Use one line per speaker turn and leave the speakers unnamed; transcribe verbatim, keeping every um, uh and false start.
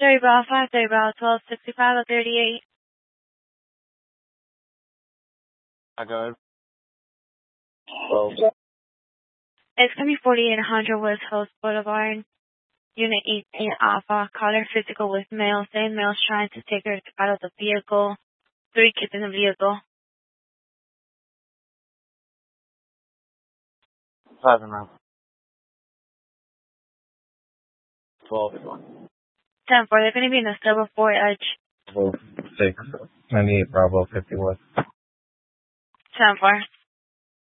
Three Bravo five, three Bravo twelve, sixty-five or thirty-eight.
I got it. twelve.
It's going to be forty-eight hundred West Coast Boulevard, Unit eighteen Alpha. Caller physical with male. Saying male's trying to take her out of the vehicle. Three kids in the vehicle.
Five and nine. twelve.
ten four. They're going to be in the Silver Four Edge.
Bravo six. ninety-eight Bravo fifty-one.
ten four.